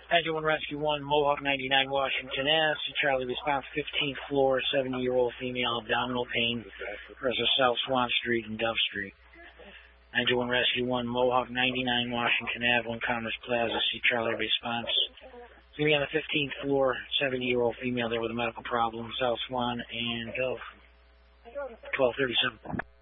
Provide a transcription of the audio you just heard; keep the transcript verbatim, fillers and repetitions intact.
ninety-one Rescue one, Mohawk ninety-nine, Washington Avenue. See Charlie response, fifteenth floor, seventy-year-old female, abdominal pain, versus South Swan Street and Dove Street. ninety-one Rescue one, Mohawk ninety-nine, Washington Avenue, One Commerce Plaza. See Charlie response. See me on the fifteenth floor, seventy-year-old female there with a medical problem, South Swan and Dove. twelve thirty-seven.